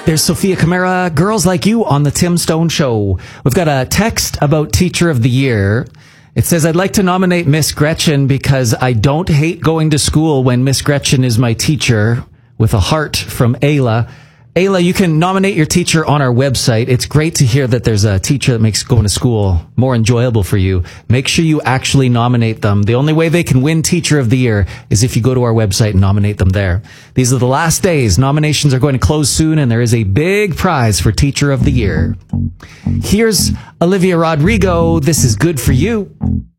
There's Sophia Camara, Girls Like You on the Tim Stone Show. We've got a text about Teacher of the Year. It says, I'd like to nominate Miss Gretchen because I don't hate going to school when Miss Gretchen is my teacher, with a heart from Ayla. Ayla, you can nominate your teacher on our website. It's great to hear that there's a teacher that makes going to school more enjoyable for you. Make sure you actually nominate them. The only way they can win Teacher of the Year is if you go to our website and nominate them there. These are the last days. Nominations are going to close soon, and there is a big prize for Teacher of the Year. Here's Olivia Rodrigo. This is Good For You.